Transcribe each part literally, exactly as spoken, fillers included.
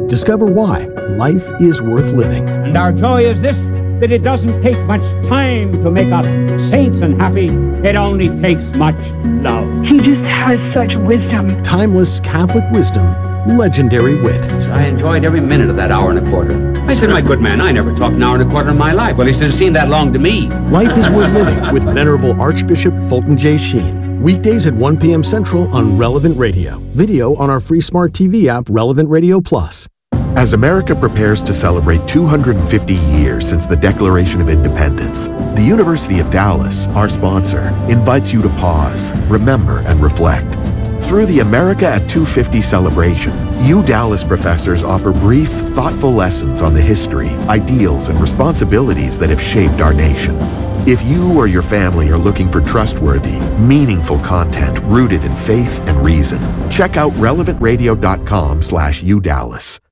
Discover why life is worth living. And our joy is this, that it doesn't take much time to make us saints and happy. It only takes much love. He just has such wisdom. Timeless Catholic wisdom, legendary wit. I enjoyed every minute of that hour and a quarter. I said, my good man, I never talked an hour and a quarter in my life. Well, he said, it seemed that long to me. Life is worth living with Venerable Archbishop Fulton J. Sheen. Weekdays at one p.m. Central on Relevant Radio. Video on our free smart T V app, Relevant Radio Plus. As America prepares to celebrate two hundred fifty years since the Declaration of Independence, the University of Dallas, our sponsor, invites you to pause, remember, and reflect. Through the America at two fifty celebration, U Dallas professors offer brief, thoughtful lessons on the history, ideals, and responsibilities that have shaped our nation. If you or your family are looking for trustworthy, meaningful content rooted in faith and reason, check out relevant radio dot com slash U Dallas.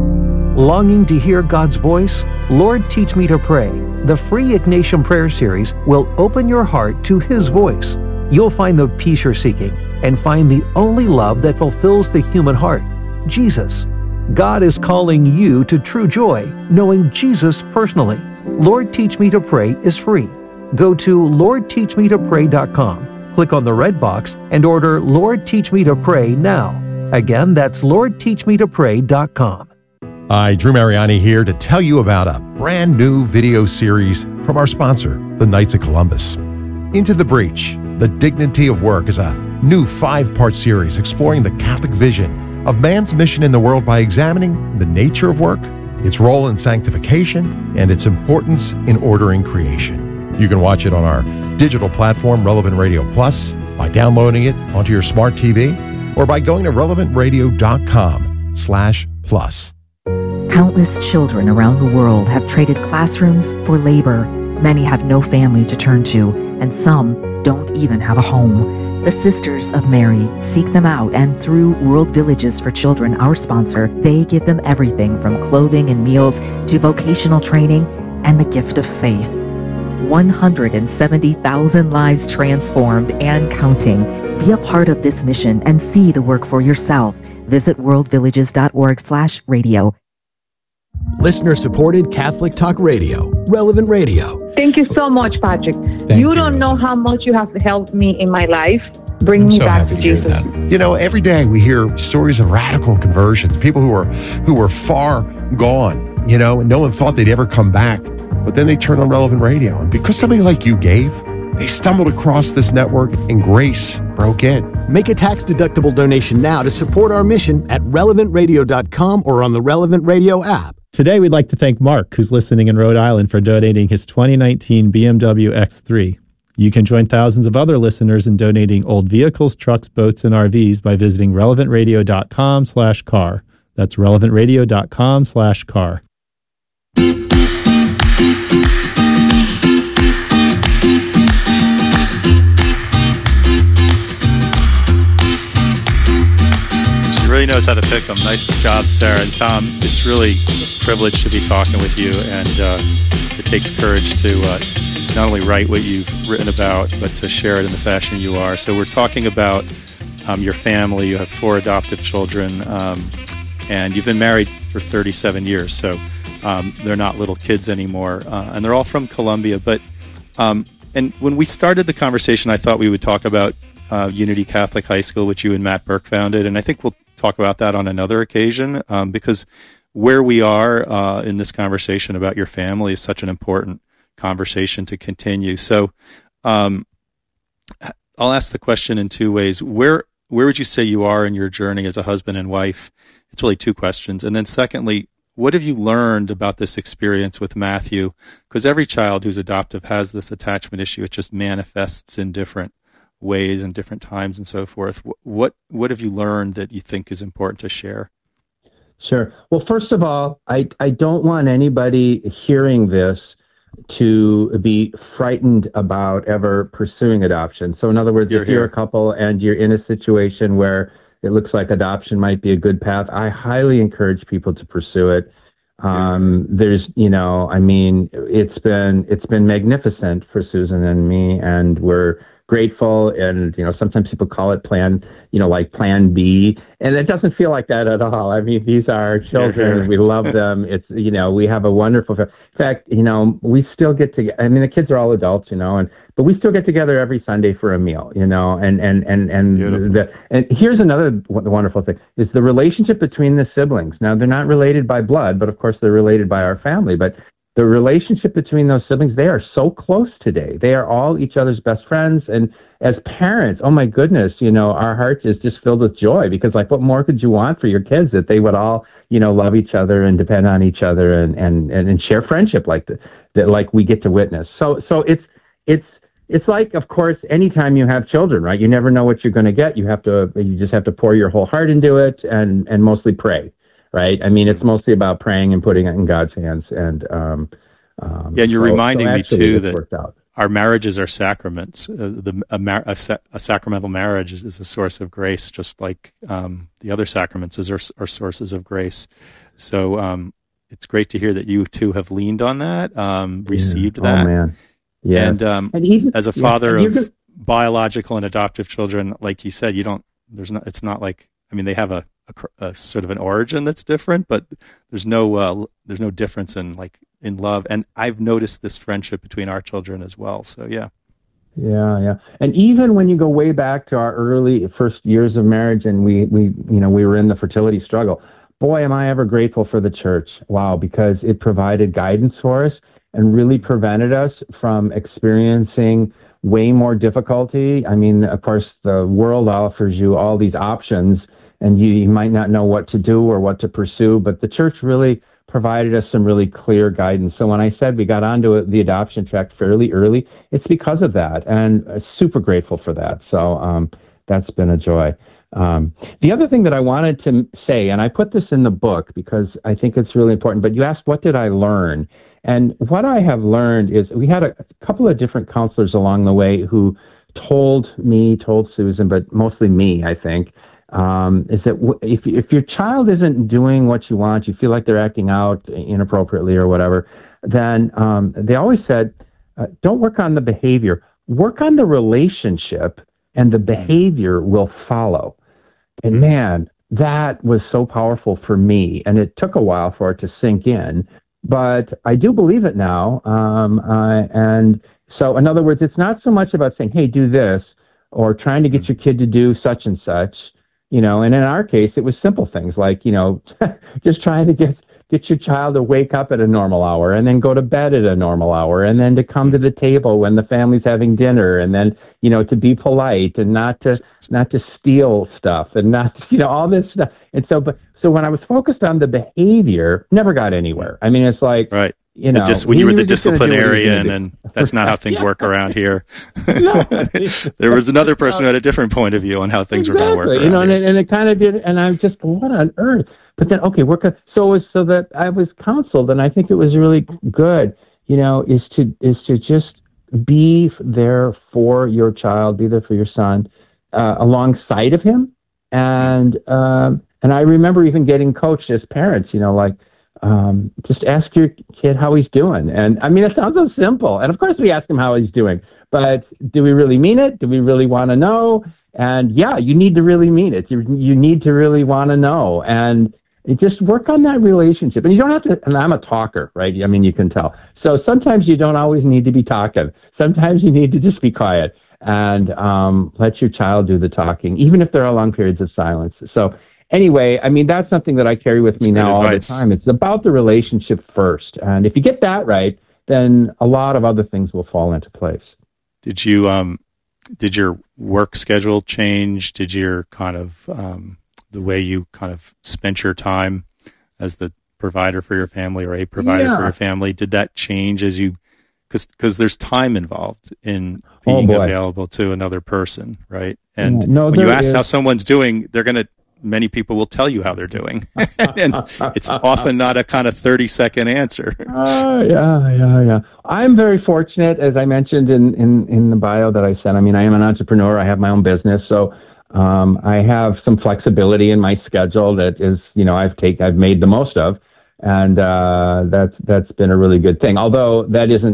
Longing to hear God's voice? Lord, Teach Me to Pray. The free Ignatian Prayer Series will open your heart to His voice. You'll find the peace you're seeking and find the only love that fulfills the human heart, Jesus. God is calling you to true joy, knowing Jesus personally. Lord, Teach Me to Pray is free. Go to lord teach me to pray dot com, click on the red box, and order Lord, Teach Me to Pray now. Again, that's lord teach me to pray dot com. Hi, Drew Mariani here to tell you about a brand new video series from our sponsor, the Knights of Columbus. Into the Breach, The Dignity of Work is a new five-part series exploring the Catholic vision of man's mission in the world by examining the nature of work, its role in sanctification, and its importance in ordering creation. You can watch it on our digital platform, Relevant Radio Plus, by downloading it onto your smart T V, or by going to relevant radio dot com slash plus. Countless children around the world have traded classrooms for labor. Many have no family to turn to, and some don't even have a home. The Sisters of Mary seek them out, and through World Villages for Children, our sponsor, they give them everything from clothing and meals to vocational training and the gift of faith. one hundred seventy thousand lives transformed and counting. Be a part of this mission and see the work for yourself. Visit world villages dot org slash radio. Listener-supported Catholic Talk Radio, Relevant Radio. Thank you so much, Patrick. Thank you you, don't know how much you have helped me in my life. Bring I'm me so back happy to to hear Jesus. that. You know, every day we hear stories of radical conversions, people who were who were far gone, you know, and no one thought they'd ever come back. But then they turned on Relevant Radio. And because somebody like you gave, they stumbled across this network and grace broke in. Make a tax-deductible donation now to support our mission at relevant radio dot com or on the Relevant Radio app. Today, we'd like to thank Mark, who's listening in Rhode Island, for donating his twenty nineteen B M W X three. You can join thousands of other listeners in donating old vehicles, trucks, boats, and R Vs by visiting relevant radio dot com slash car. That's relevant radio dot com slash car. Really knows how to pick them. Nice job, Sarah. And Tom, it's really a privilege to be talking with you, and uh, it takes courage to uh, not only write what you've written about, but to share it in the fashion you are. So we're talking about um, your family. You have four adoptive children, um, and you've been married for thirty-seven years, so um, they're not little kids anymore, uh, and they're all from Columbia. But um, and when we started the conversation, I thought we would talk about uh, Unity Catholic High School, which you and Matt Burke founded, and I think we'll talk about that on another occasion, um, because where we are uh, in this conversation about your family is such an important conversation to continue. So um, I'll ask the question in two ways. Where where would you say you are in your journey as a husband and wife? It's really two questions. And then secondly, what have you learned about this experience with Matthew? Because every child who's adoptive has this attachment issue. It just manifests in different ways and different times and so forth. What what have you learned that you think is important to share? Sure. Well, first of all, I, I don't want anybody hearing this to be frightened about ever pursuing adoption. So in other words, You're if you're here. a couple and you're in a situation where it looks like adoption might be a good path, I highly encourage people to pursue it. Um, there's, you know, I mean, it's been, it's been magnificent for Susan and me, and we're grateful. And, you know, sometimes people call it plan, you know, like plan B. And it doesn't feel like that at all. I mean, these are our children. We love them. It's, you know, we have a wonderful, in fact, you know, we still get to, I mean, the kids are all adults, you know, and, but we still get together every Sunday for a meal, you know, and, and, and, and, the, and here's another w- wonderful thing is the relationship between the siblings. Now, they're not related by blood, but of course they're related by our family, but the relationship between those siblings, they are so close today. They are all each other's best friends. And as parents, oh my goodness, you know, our hearts is just filled with joy because like, what more could you want for your kids that they would all, you know, love each other and depend on each other and, and, and, and share friendship like the, that, like we get to witness. So, so it's, it's, It's like, of course, anytime you have children, right? You never know what you're going to get. You have to, you just have to pour your whole heart into it and, and mostly pray, right? I mean, it's mostly about praying and putting it in God's hands. And, um, um, yeah, and you're so, reminding so me too that our marriages are sacraments. Uh, the a, mar- a, sa- a sacramental marriage is, is a source of grace, just like um, the other sacraments are, are sources of grace. So um, it's great to hear that you two have leaned on that, um, received yeah. that. Oh man. Yeah. And, um, and even, as a father yeah, of gonna, biological and adoptive children, like you said, you don't, there's not, it's not like, I mean, they have a, a, a sort of an origin that's different, but there's no, uh, there's no difference in like in love. And I've noticed this friendship between our children as well. So yeah. Yeah. Yeah. And even when you go way back to our early first years of marriage and we, we, you know, we were in the fertility struggle, boy, am I ever grateful for the church. Wow. Because it provided guidance for us and really prevented us from experiencing way more difficulty. I mean, of course, the world offers you all these options, and you, you might not know what to do or what to pursue, but the church really provided us some really clear guidance. So when I said we got onto the adoption track fairly early, it's because of that, and I'm super grateful for that. So um, that's been a joy. Um, the other thing that I wanted to say, and I put this in the book because I think it's really important, but you asked, what did I learn? And what I have learned is we had a, a couple of different counselors along the way who told me, told Susan, but mostly me, I think, um, is that w- if, if your child isn't doing what you want, you feel like they're acting out inappropriately or whatever, then um, they always said, uh, don't work on the behavior, work on the relationship, and the behavior will follow. And man, that was so powerful for me. And it took a while for it to sink in. But I do believe it now. Um, uh, and so, in other words, it's not so much about saying, hey, do this, or trying to get your kid to do such and such, you know. And in our case, it was simple things like, you know, just trying to get, get your child to wake up at a normal hour and then go to bed at a normal hour and then to come to the table when the family's having dinner and then, you know, to be polite and not to, not to steal stuff and not, you know, all this stuff. And so, but, So when I was focused on the behavior, never got anywhere. I mean, it's like, right. you know, Dis- when you were the disciplinarian, and that's not how things yeah. work around here. There was another person who had a different point of view on how things exactly. were going to work. You know, and here. it, and it kind of did, and I was just, what on earth? But then, okay, we're so it was so that I was counseled, and I think it was really good. You know, is to is to just be there for your child, be there for your son, uh, alongside of him, and. Um, And I remember even getting coached as parents, you know, like, um, just ask your kid how he's doing. And I mean, it sounds so simple. And of course we ask him how he's doing, but do we really mean it? Do we really want to know? And yeah, you need to really mean it. You, you need to really want to know. And just work on that relationship. And you don't have to, and I'm a talker, right? I mean, you can tell. So sometimes you don't always need to be talking. Sometimes you need to just be quiet and um, let your child do the talking, even if there are long periods of silence. So anyway, I mean, that's something that I carry with me now all the time. It's about the relationship first. And if you get that right, then a lot of other things will fall into place. Did you, um, did your work schedule change? Did your kind of, um, the way you kind of spent your time as the provider for your family or a provider yeah. for your family, did that change as you, because because there's time involved in being oh available to another person, right? And yeah. no, when you ask is. how someone's doing, they're going to, many people will tell you how they're doing. And it's often not a kind of thirty second answer. Oh, uh, yeah, yeah, yeah. I'm very fortunate, as I mentioned in, in, in the bio that I sent. I mean, I am an entrepreneur. I have my own business. So um, I have some flexibility in my schedule that is, you know, I've take, I've made the most of. And uh, that's, that's been a really good thing. Although that isn't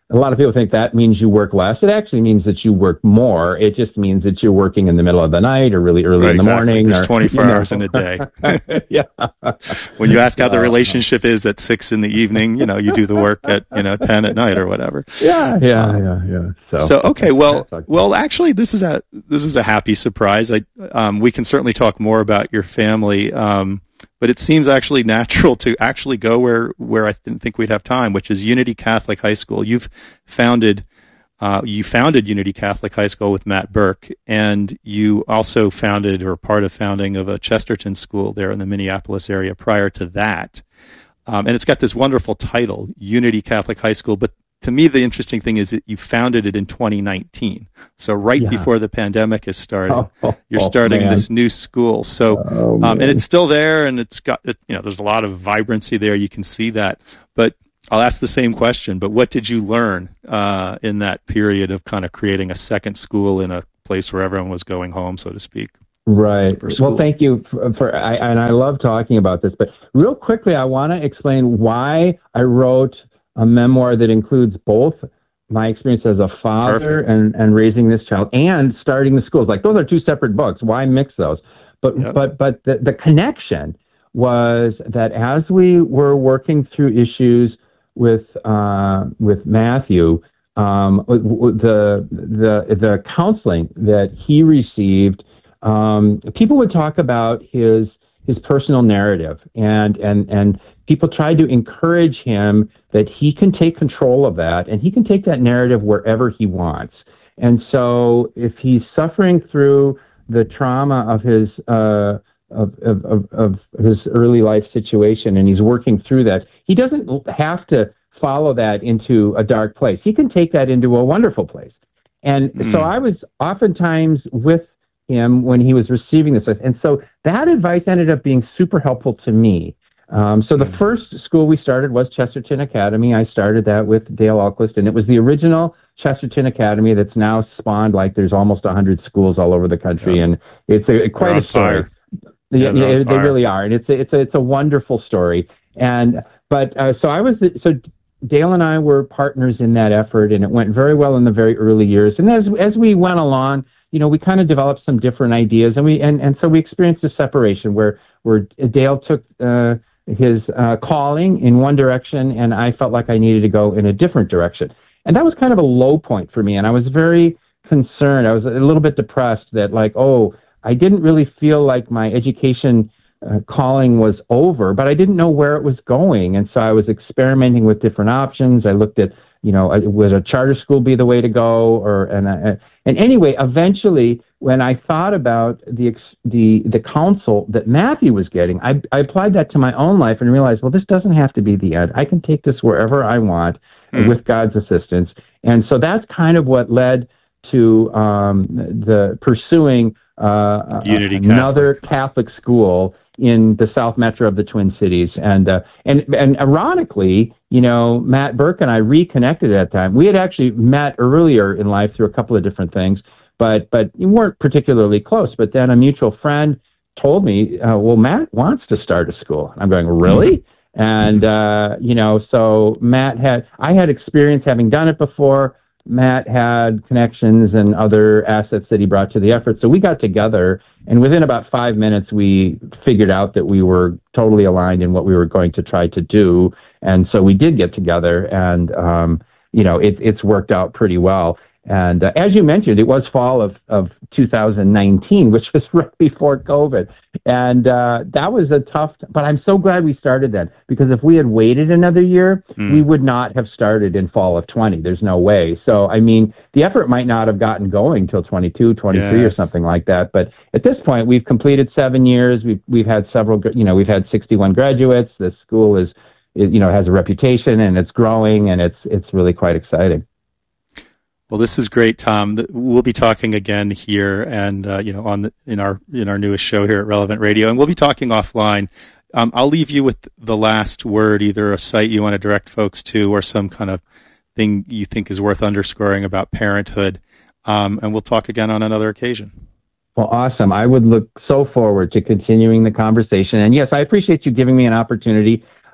a lot of people think that means you work less. It actually means that you work more. It just means that you're working in the middle of the night or really early right, in the exactly. morning. There's or, twenty-four you know. hours in a day. Yeah. When you ask how the relationship is at six in the evening, you know, you do the work at, you know, ten at night or whatever. Yeah, yeah, um, yeah, yeah. So, so okay, well, well, actually, this is a this is a happy surprise. I um, we can certainly talk more about your family. Um, But it seems actually natural to actually go where, where I didn't think we'd have time, which is Unity Catholic High School. You've founded, uh, you founded Unity Catholic High School with Matt Burke, and you also founded or part of founding of a Chesterton school there in the Minneapolis area prior to that. Um, and it's got this wonderful title, Unity Catholic High School, but to me, the interesting thing is that you founded it in twenty nineteen. So right yeah. before the pandemic has started, oh, oh, you're starting oh, this new school. So, oh, um, and it's still there, and it's got, it, you know, there's a lot of vibrancy there. You can see that. But I'll ask the same question. But what did you learn uh, in that period of kind of creating a second school in a place where everyone was going home, so to speak? Right. Well, thank you for, for I, and I love talking about this. But real quickly, I want to explain why I wrote a memoir that includes both my experience as a father and, and raising this child and starting the schools. Like, those are two separate books. Why mix those? But yep. but but the, the connection was that as we were working through issues with uh, with Matthew, um, the the the counseling that he received, um, people would talk about his his personal narrative, and and and people tried to encourage him that he can take control of that, and he can take that narrative wherever he wants. And so if he's suffering through the trauma of his uh, of, of, of, of his early life situation, and he's working through that, he doesn't have to follow that into a dark place. He can take that into a wonderful place. And mm. so I was oftentimes with him when he was receiving this. And so that advice ended up being super helpful to me. Um, so the first school we started was Chesterton Academy. I started that with Dale Alquist, and it was the original Chesterton Academy that's now spawned, like, there's almost one hundred schools all over the country, yeah. and it's a, quite a story. Yeah, yeah, yeah they really are, and it's a, it's a, it's a wonderful story. And but uh, so I was so Dale and I were partners in that effort, and it went very well in the very early years. And as as we went along, you know, we kind of developed some different ideas, and we and, and so we experienced a separation where where Dale took uh, his uh, calling in one direction, and I felt like I needed to go in a different direction. And that was kind of a low point for me, and I was very concerned. I was a little bit depressed that, like, oh, I didn't really feel like my education uh, calling was over, but I didn't know where it was going. And so I was experimenting with different options. I looked at, you know, would a charter school be the way to go? Or and uh, and anyway, eventually, when I thought about the the the counsel that Matthew was getting, I, I applied that to my own life and realized, well, this doesn't have to be the end. I can take this wherever I want mm. with God's assistance. And so that's kind of what led to um, the pursuing uh, Unity another Catholic. Catholic school in the South Metro of the Twin Cities. And, uh, and, and ironically, you know, Matt Burke and I reconnected at that time. We had actually met earlier in life through a couple of different things, but, but we weren't particularly close. But then a mutual friend told me, uh, well, Matt wants to start a school. I'm going, really? And, uh, you know, so Matt had, I had experience having done it before. Matt had connections and other assets that he brought to the effort. So we got together, and within about five minutes, we figured out that we were totally aligned in what we were going to try to do. And so we did get together, and, um, you know, it, it's worked out pretty well. And uh, as you mentioned, it was fall of, of two thousand nineteen, which was right before COVID. And uh, that was a tough, but I'm so glad we started then, because if we had waited another year, mm. we would not have started in fall of twenty. There's no way. So, I mean, the effort might not have gotten going till twenty-two, twenty-three yes. or something like that. But at this point, we've completed seven years. We've, we've had several, you know, we've had sixty-one graduates. The school is, is, you know, has a reputation, and it's growing, and it's, it's really quite exciting. Well, this is great, Tom. We'll be talking again here, and uh, you know, on the, in our in our newest show here at Relevant Radio, and we'll be talking offline. Um, I'll leave you with the last word, either a site you want to direct folks to, or some kind of thing you think is worth underscoring about parenthood. Um, and we'll talk again on another occasion. Well, awesome. I would look so forward to continuing the conversation. And yes, I appreciate you giving me an opportunity.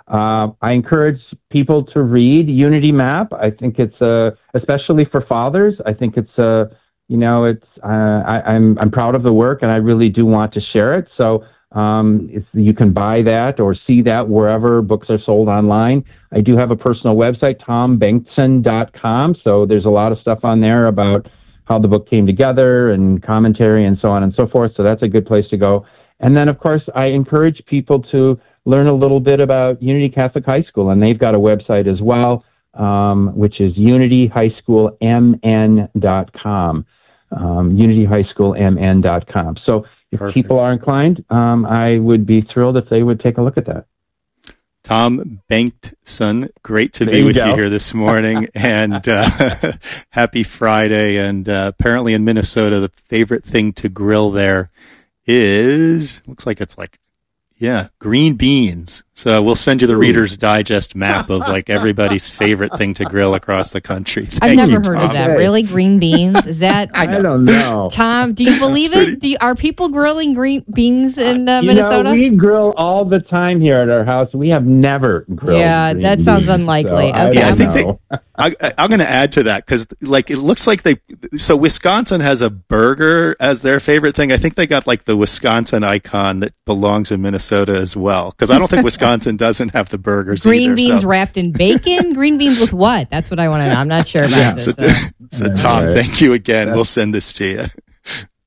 uh, I encourage people to read Unity Map. I think it's uh, especially for fathers. I think it's a uh, you know it's uh, I, I'm I'm proud of the work, and I really do want to share it. So um, it's, you can buy that or see that wherever books are sold online. I do have a personal website, tom bengtson dot com. So there's a lot of stuff on there about how the book came together and commentary and so on and so forth. So that's a good place to go. And then, of course, I encourage people to learn a little bit about Unity Catholic High School, and they've got a website as well, um, which is unity high school m n dot com, um, unity high school m n dot com. So if Perfect. people are inclined, um, I would be thrilled if they would take a look at that. Tom Bengtson, great to There be you with go. you here this morning, and uh, happy Friday. And uh, apparently in Minnesota, the favorite thing to grill there is, looks like it's like, yeah, green beans. So we'll send you the Reader's Digest map of like everybody's favorite thing to grill across the country. Thank I've never you, heard Tom. of that. Really? Green beans? Is that? I don't know. Tom, do you believe it? Do you, are people grilling green beans in uh, You Minnesota? know, we grill all the time here at our house. We have never grilled. Yeah, green that sounds beans, unlikely. so I Okay. Yeah, I don't think know. they, I, I, I'm going to add to that because, like, it looks like they. So Wisconsin has a burger as their favorite thing. I think they got like the Wisconsin icon that belongs in Minnesota as well. Because I don't think Wisconsin doesn't have the burgers. Green either, beans so. wrapped in bacon? Green beans with what? That's what I want to know. I'm not sure about Yeah, this. so, uh. so Tom, All right. thank you again. We'll send this to you.